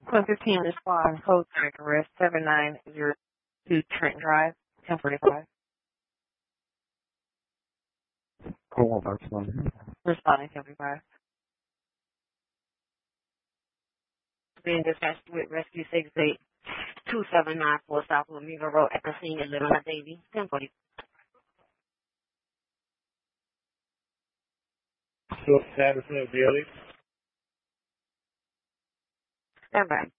115 respond. Code track arrest 7902 Trent Drive, 1045. Call 151. Responding 1045. Being dispatched with Rescue 68279 South Lamega Road at the scene at Little Davy, 1040. So status of the building. Stand by.